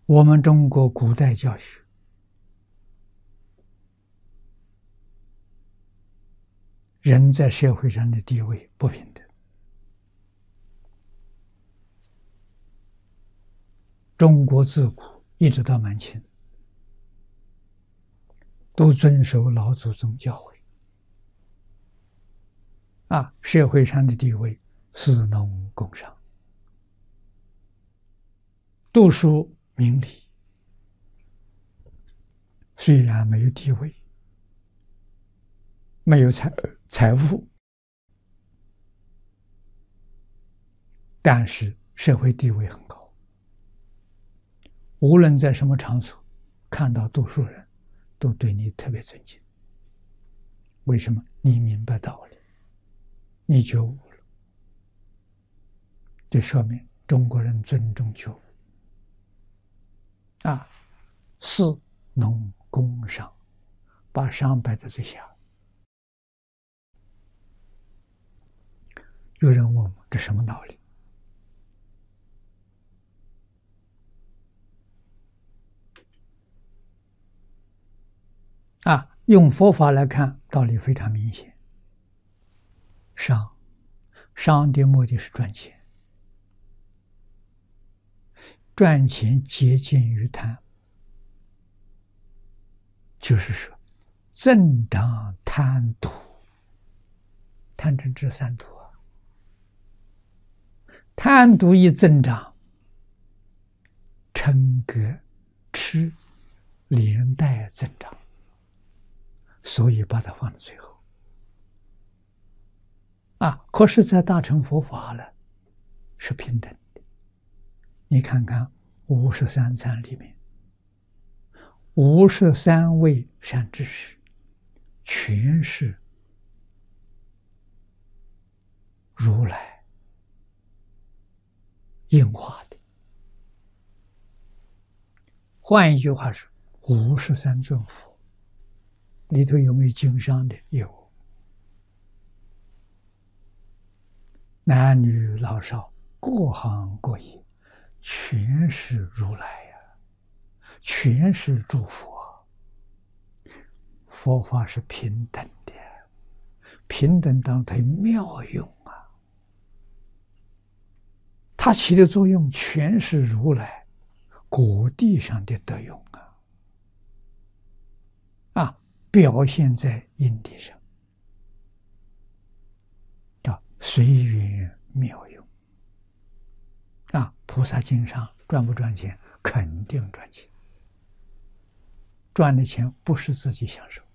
我们中国古代教学，人在社会上的地位不平等。中国自古一直到满清，都遵守老祖宗教诲。社会上的地位，士农工商，读书明理，虽然没有地位，没有财富，但是社会地位很高。无论在什么场所，看到读书人，都对你特别尊敬。为什么？你明白道理，你觉悟了，这说明中国人尊重觉悟。士农工商，把商摆在最下。有人问我这什么道理？用佛法来看，道理非常明显。商的目的是赚钱，赚钱接近于贪，就是说增长贪毒，贪嗔痴三毒贪毒一增长，嗔格痴连带增长，所以把它放在最后。可是在大乘佛法了，是平等的。你看看53参里面，53位善知识，全是如来应化的。换一句话说，53尊佛里头有没有经商的？有。男女老少，各行各业，全是如来呀，全是诸佛。佛法是平等的，平等当中妙用它起的作用全是如来果地上的德用表现在因地上，叫随缘妙用。菩萨经商赚不赚钱？肯定赚钱。赚的钱不是自己享受，